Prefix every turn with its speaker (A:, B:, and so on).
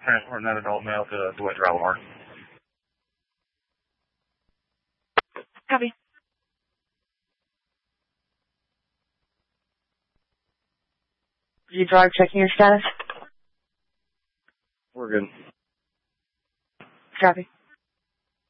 A: transporting that adult male to DeWitt Drywall.
B: Copy. You drive checking your status?
A: We're good.
B: Copy.